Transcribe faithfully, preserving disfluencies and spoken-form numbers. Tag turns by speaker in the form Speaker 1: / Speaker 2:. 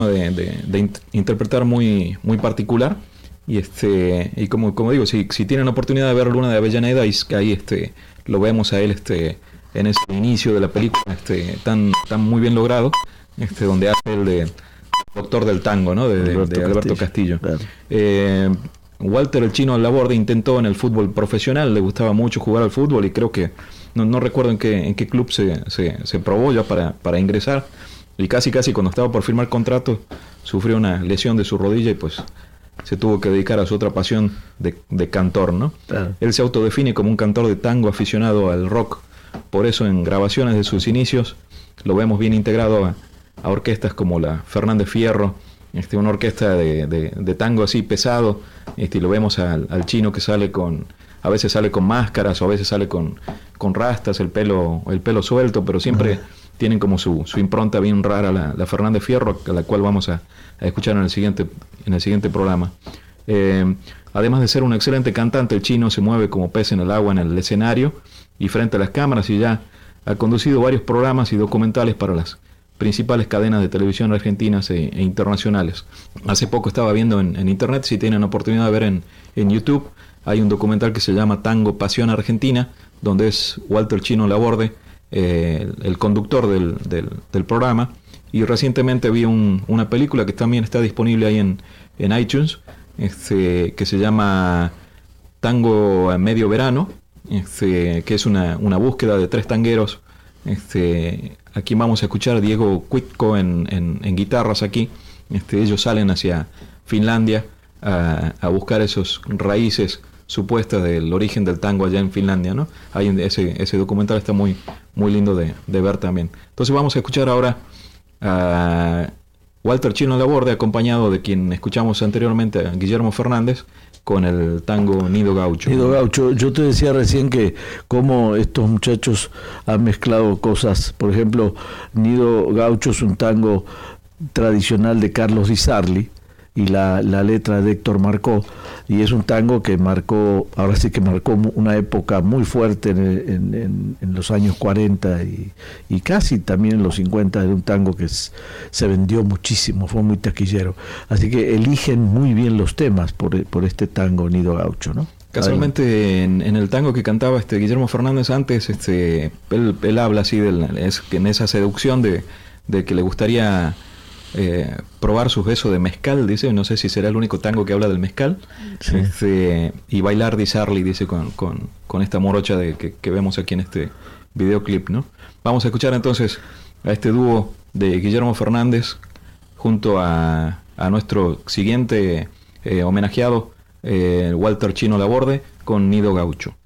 Speaker 1: de, de, de int- interpretar muy, muy particular. Y este y como, como digo, si, si tienen oportunidad de ver Luna de Avellaneda, ahí, ahí este, lo vemos a él este, en ese inicio de la película este, tan, tan muy bien logrado, este, donde hace el de doctor del tango, ¿no? de, de,
Speaker 2: Alberto
Speaker 1: de Alberto
Speaker 2: Castillo,
Speaker 1: Castillo.
Speaker 2: claro.
Speaker 1: Eh, Walter el Chino Laborde intentó en el fútbol profesional, le gustaba mucho jugar al fútbol y creo que, no, no recuerdo en qué, en qué club se, se, se probó ya para, para ingresar, y casi casi cuando estaba por firmar contrato sufrió una lesión de su rodilla y pues se tuvo que dedicar a su otra pasión de, de cantor, ¿no?
Speaker 2: Claro.
Speaker 1: Él se autodefine como un cantor de tango aficionado al rock, por eso en grabaciones de sus inicios lo vemos bien integrado a, a orquestas como la Fernández Fierro, este, una orquesta de, de, de tango así pesado, este, y lo vemos al, al Chino que sale con, a veces sale con máscaras o a veces sale con, con rastas, el pelo, el pelo suelto, pero siempre uh-huh. tienen como su, su impronta bien rara la, la Fernández Fierro, a la cual vamos a, a escuchar en el siguiente, en el siguiente programa. Eh, además de ser un excelente cantante, el Chino se mueve como pez en el agua en el escenario y frente a las cámaras, y ya ha conducido varios programas y documentales para las principales cadenas de televisión argentinas e, e internacionales. Hace poco estaba viendo en, en internet, si tienen oportunidad de ver en, en YouTube, hay un documental que se llama Tango Pasión Argentina, donde es Walter Chino Laborde, eh, el, el conductor del, del, del programa, y recientemente vi un, una película que también está disponible ahí en, en iTunes, este, que se llama Tango Medio Verano, este, que es una, una búsqueda de tres tangueros. Este, aquí vamos a escuchar a Diego Cuitco en, en, en guitarras aquí. Este, ellos salen hacia Finlandia a, a buscar esos raíces supuestas del origen del tango allá en Finlandia, ¿no? Hay ese, ese documental está muy, muy lindo de, de ver también. Entonces vamos a escuchar ahora a Walter Chino Laborde, acompañado de quien escuchamos anteriormente, a Guillermo Fernández, con el tango Nido Gaucho.
Speaker 2: Nido Gaucho, yo te decía recién que cómo estos muchachos han mezclado cosas. Por ejemplo, Nido Gaucho es un tango tradicional de Carlos Di Sarli y la, la letra de Héctor Marcó, y es un tango que marcó, ahora sí que marcó una época muy fuerte en, en, en, en los años cuarenta y, y casi también en los cincuenta. Era un tango que es, se vendió muchísimo, fue muy taquillero, así que eligen muy bien los temas por, por este tango Nido Gaucho, ¿no?
Speaker 1: Casualmente en, en el tango que cantaba este Guillermo Fernández antes, este él, él habla así del, es, en esa seducción de, de que le gustaría Eh, probar sus besos de mezcal, dice, no sé si será el único tango que habla del mezcal, sí. este, y bailar Di Sarli, dice, con, con, con esta morocha de, que, que vemos aquí en este videoclip, ¿no? Vamos a escuchar entonces a este dúo de Guillermo Fernández junto a, a nuestro siguiente eh, homenajeado, eh, Walter Chino Laborde, con Nido Gaucho.